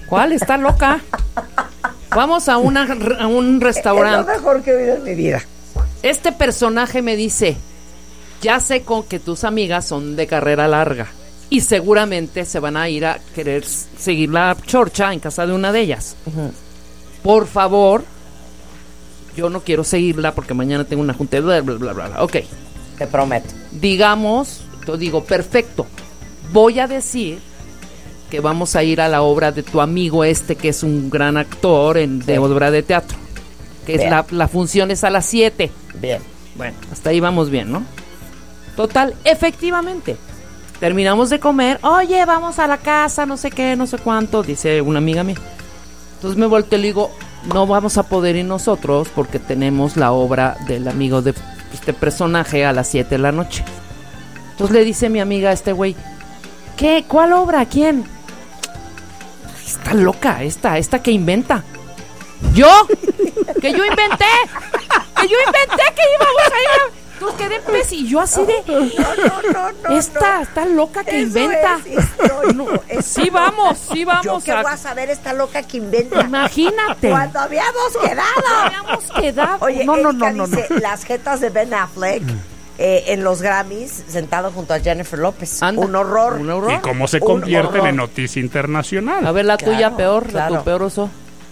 ¿Cuál? Está loca. Vamos a un restaurante. Es lo mejor que he oído en mi vida. Este personaje me dice, ya sé con que tus amigas son de carrera larga y seguramente se van a ir a querer seguir la chorcha en casa de una de ellas. Uh-huh. Por favor, yo no quiero seguirla porque mañana tengo una junta, bla, bla, bla, bla. Ok. Te prometo. Digamos, te digo, perfecto. Voy a decir que vamos a ir a la obra de tu amigo que es un gran actor de obra de teatro. Que es la función es a las 7. Bien. Bueno, hasta ahí vamos bien, ¿no? Total, efectivamente. Terminamos de comer. Oye, vamos a la casa, no sé qué, no sé cuánto, dice una amiga mía. Entonces me volteo y le digo, no vamos a poder ir nosotros porque tenemos la obra del amigo de este personaje a las 7 de la noche. Entonces le dice mi amiga a este güey, ¿qué? ¿Cuál obra? ¿Quién? Está loca esta que inventa. ¿Yo? ¿Que yo inventé? ¿Que yo inventé que íbamos a ir a...? Entonces quedé en pez y yo así de... No. Está loca que eso inventa. Es histórico. Sí vamos Yo que voy a saber esta loca que inventa. Imagínate. Cuando habíamos quedado. Oye, no. Dice, las jetas de Ben Affleck en los Grammys sentado junto a Jennifer López. Anda. Un horror. Y cómo se convierten en noticia internacional. A ver, la tuya peor, claro. Tu peor oso.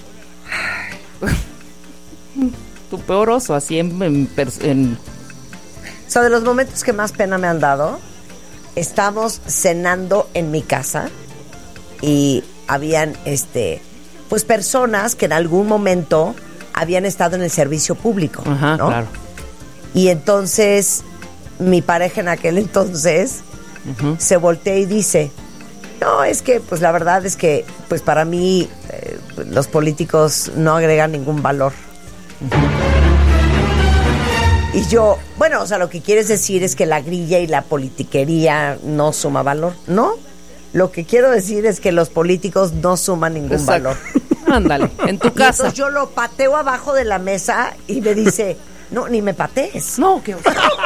Tu peor oso, así O sea, de los momentos que más pena me han dado, estamos cenando en mi casa y habían, pues personas que en algún momento habían estado en el servicio público. Ajá, ¿no? Claro. Y entonces, mi pareja en aquel entonces se voltea y dice, no, es que, pues la verdad es que, pues para mí, los políticos no agregan ningún valor. Y yo, bueno, o sea, lo que quieres decir es que la grilla y la politiquería no suma valor. No, lo que quiero decir es que los políticos no suman ningún valor. Ándale, en tu casa. Entonces yo lo pateo abajo de la mesa y me dice, no, ni me patees. No, que... No.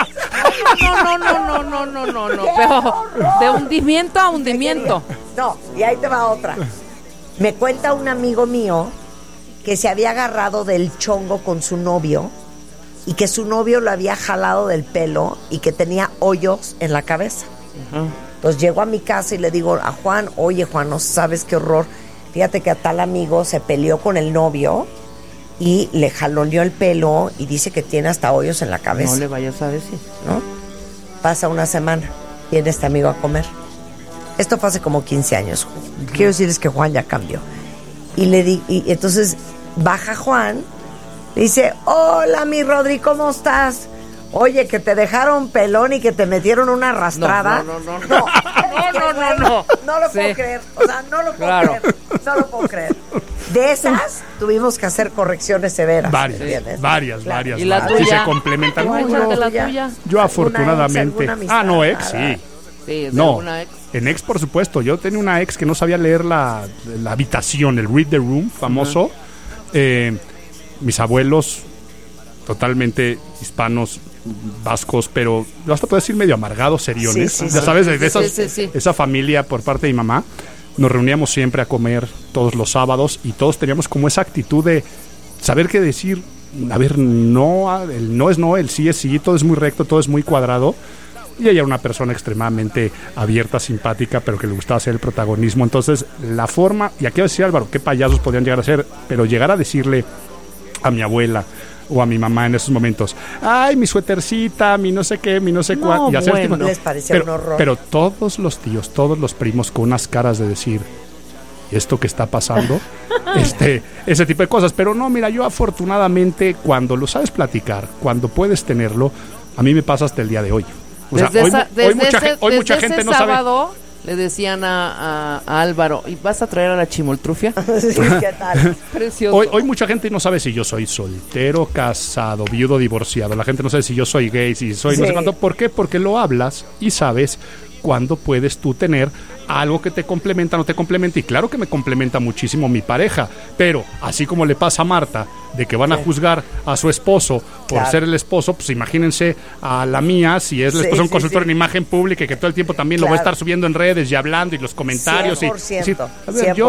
Pero de hundimiento a hundimiento. No, y ahí te va otra. Me cuenta un amigo mío que se había agarrado del chongo con su novio y que su novio lo había jalado del pelo y que tenía hoyos en la cabeza. Entonces llego a mi casa y le digo a Juan, oye Juan, no sabes qué horror, fíjate que a tal amigo se peleó con el novio y le jaloneó el pelo y dice que tiene hasta hoyos en la cabeza. No le vayas a decir, ¿no? Pasa una semana, viene este amigo a comer. Esto fue hace como 15 años. Quiero decirles que Juan ya cambió. Y entonces baja Juan, le dice, hola mi Rodri, ¿cómo estás? Oye, que te dejaron pelón y que te metieron una arrastrada. No lo puedo creer. O sea, no lo puedo creer. No lo puedo creer. De esas tuvimos que hacer correcciones severas. Varias. ¿Y la tuya? Sí se complementan. La tuya. Yo afortunadamente. No, ex, sí. Sí, es no, una ex. En ex, por supuesto. Yo tenía una ex que no sabía leer la habitación, el read the room famoso. Mis abuelos, totalmente hispanos, vascos, pero yo hasta puedo decir medio amargados, seriones. Ya sabes, de esa familia por parte de mi mamá. Nos reuníamos siempre a comer todos los sábados y todos teníamos como esa actitud de saber qué decir. A ver, no, el no es no, el sí es sí, todo es muy recto, todo es muy cuadrado. Y ella era una persona extremadamente abierta, simpática, pero que le gustaba hacer el protagonismo. Entonces, la forma, y aquí decía Álvaro, qué payasos podían llegar a ser, pero llegar a decirle a mi abuela o a mi mamá en esos momentos, ay, mi suétercita, mi no sé qué, mi no sé cuál, y hacer bueno, les parecía un horror. Pero todos los tíos, todos los primos con unas caras de decir, ¿esto que está pasando? Ese tipo de cosas. Pero no, mira, yo afortunadamente, cuando lo sabes platicar, cuando puedes tenerlo, a mí me pasa hasta el día de hoy. O sea, hoy mucha gente no sábado, sabe. Le decían a Álvaro, ¿y vas a traer a la chimoltrufia? Sí, ¿qué tal? Precioso. Hoy mucha gente no sabe si yo soy soltero, casado, viudo, divorciado. La gente no sabe si yo soy gay, si soy no sé cuánto. ¿Por qué? Porque lo hablas y sabes cuándo puedes tú tener algo que te complementa, no te complementa. Y claro que me complementa muchísimo mi pareja, pero así como le pasa a Marta, de que van a juzgar a su esposo por ser el esposo, pues imagínense a la mía, si es la esposa de un consultor en imagen pública y que todo el tiempo también lo va a estar subiendo en redes y hablando y los comentarios. 100%, a ver, yo